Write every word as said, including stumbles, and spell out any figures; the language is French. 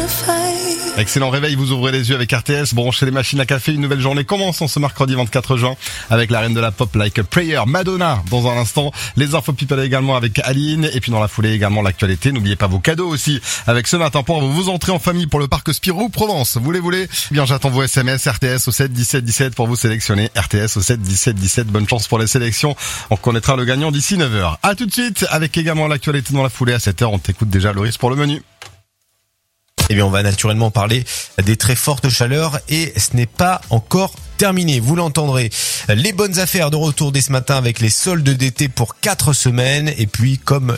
Excellent réveil, vous ouvrez les yeux avec R T S, branchez les machines à café, une nouvelle journée commence en ce mercredi vingt-quatre juin avec la reine de la pop Like a Prayer, Madonna, dans un instant, les infos people également avec Aline, et puis dans la foulée également l'actualité, n'oubliez pas vos cadeaux aussi, avec ce matin pour vous entrer en famille pour le parc Spirou Provence, vous les voulez? Eh bien j'attends vos S M S R T S au sept dix-sept dix-sept pour vous sélectionner, R T S au sept dix-sept dix-sept, bonne chance pour les sélections, on connaîtra le gagnant d'ici neuf heures. À tout de suite, avec également l'actualité dans la foulée à sept heures, on t'écoute déjà Loris pour le menu. Eh bien, on va naturellement parler des très fortes chaleurs et ce n'est pas encore terminé. Vous l'entendrez. Les bonnes affaires de retour dès ce matin avec les soldes d'été pour quatre semaines. Et puis, comme